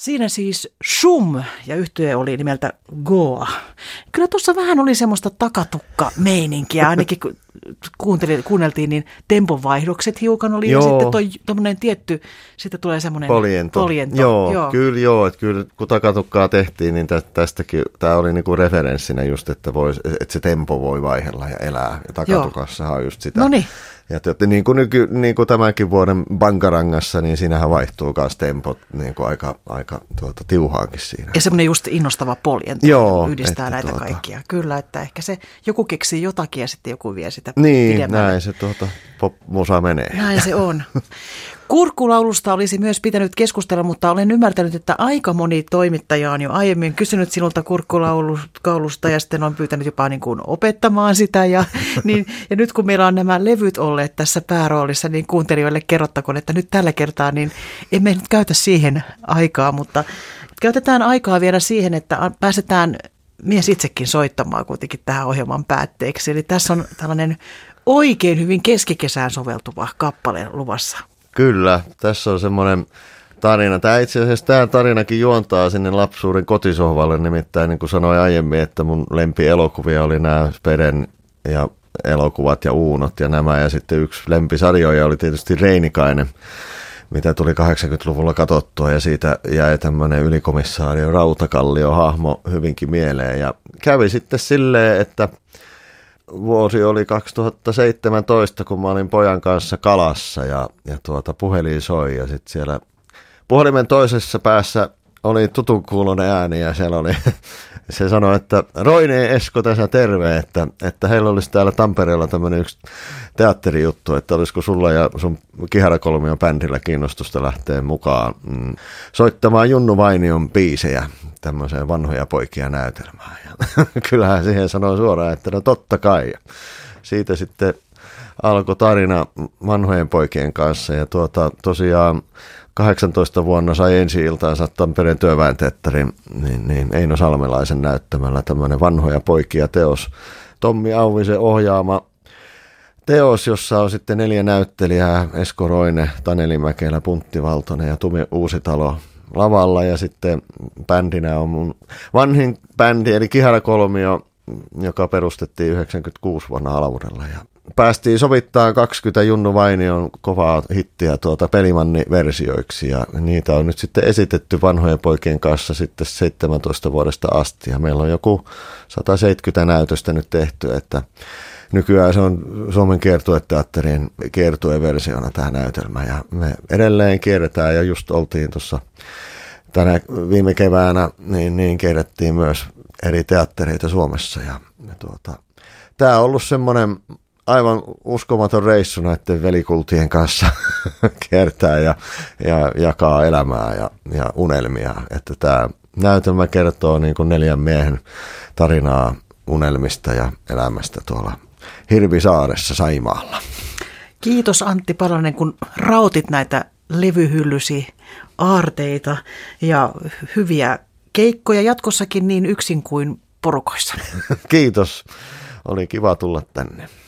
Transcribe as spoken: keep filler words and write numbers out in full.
Siinä siis Shum ja yhtye oli nimeltä Goa. Kyllä tuossa vähän oli semmoista takatukka-meininkiä, ainakin kun kuunneltiin, niin temponvaihdokset hiukan oli. Joo. Ja sitten toi tommoinen tietty, sitten tulee semmoinen poljento. poljento. Joo, joo, kyllä joo, että kyllä kun takatukkaa tehtiin, niin tästäkin, tämä oli niinku referenssinä just, että, vois, että se tempo voi vaihella ja elää. Ja takatukassahan on just sitä. Noniin. Ja te, niin, kuin nyky, niin kuin tämänkin vuoden Bangarangassa, niin siinähän vaihtuu myös tempot niin kuin aika, aika tuota, tiuhaankin siinä. Ja semmoinen just innostava poljento Joo, yhdistää näitä tuota, kaikkia. Kyllä, että ehkä se joku keksii jotakin ja sitten joku vie sitä niin, pidemmälle. näin se tuota, pop-musa menee. Näin se on. Kurkkulaulusta olisi myös pitänyt keskustella, mutta olen ymmärtänyt, että aika moni toimittaja on jo aiemmin kysynyt sinulta kurkkulaulusta ja sitten on pyytänyt jopa niin kuin opettamaan sitä. Ja, niin, ja nyt kun meillä on nämä levyt olleet tässä pääroolissa, niin kuuntelijoille kerrottakoon, että nyt tällä kertaa niin emme nyt käytä siihen aikaa, mutta käytetään aikaa vielä siihen, että pääsetään mies itsekin soittamaan kuitenkin tähän ohjelman päätteeksi. Eli tässä on tällainen oikein hyvin keskikesään soveltuva kappale luvassa. Kyllä, tässä on semmoinen tarina. Tämä itse asiassa tämä tarinakin juontaa sinne lapsuuden kotisohvalle, nimittäin niin kuin sanoin aiemmin, että mun lempielokuvia oli nämä Speden ja elokuvat ja Uunot ja nämä. Ja sitten yksi lempisarjoja oli tietysti Reinikainen, mitä tuli kahdeksankymmentäluvulla katsottua ja siitä jäi tämmöinen ylikomissaario Rautakallio-hahmo hyvinkin mieleen. Ja kävi sitten silleen, että vuosi oli kaksituhattaseitsemäntoista, kun mä olin pojan kanssa kalassa ja, ja tuota, puhelin soi ja sitten siellä puhelimen toisessa päässä oli tutun kuuloinen ääni ja siellä oli, se sanoi, että Roine Esko tässä terve, että, että heillä olisi täällä Tampereella tämmöinen yksi teatterijuttu, että olisiko sulla ja sun Kiharakolmion bändillä kiinnostusta lähteä mukaan mm, soittamaan Junnu Vainion biisejä tämmöiseen vanhoja poikia näytelmään. Ja kyllähän siihen sanoi suoraan, että no totta kai. Ja siitä sitten alkoi tarina vanhojen poikien kanssa ja tuota, tosiaan kahdeksantoista vuonna sai ensi-iltaansa Tampereen työväenteatterin niin, niin Eino Salmelaisen näyttämällä tämmöinen vanhoja poikia teos. Tommi Auvisen ohjaama teos, jossa on sitten neljä näyttelijää, Esko Roine, Taneli Mäkelä, Puntti Valtonen ja Tumi Uusitalo lavalla ja sitten bändinä on mun vanhin bändi eli Kiharakolmio, joka perustettiin yhdeksänkymmentäkuusi vuonna Alavudella ja päästiin sovittaa kaksikymmentä Junnu Vainion kovaa hittiä tuota Pelimanni-versioiksi ja niitä on nyt sitten esitetty vanhojen poikien kanssa sitten seitsemäntoista vuodesta asti ja meillä on joku sata seitsemänkymmentä näytöstä nyt tehty, että nykyään se on Suomen kiertueteatterin kiertueversiona tämä näytelmä ja me edelleen kierretään ja just oltiin tuossa tänä viime keväänä, niin, niin kierrettiin myös eri teattereita Suomessa ja, ja tuota, tämä on ollut semmoinen aivan uskomaton reissu näiden velikultien kanssa kiertää ja, ja jakaa elämää ja, ja unelmia, että tämä näytelmä kertoo niin kuin neljän miehen tarinaa unelmista ja elämästä tuolla Hirvisaaressa Saimaalla. Kiitos Antti Palonen, kun rautit näitä levyhyllysi aarteita ja hyviä keikkoja jatkossakin niin yksin kuin porukoissa. Kiitos, oli kiva tulla tänne.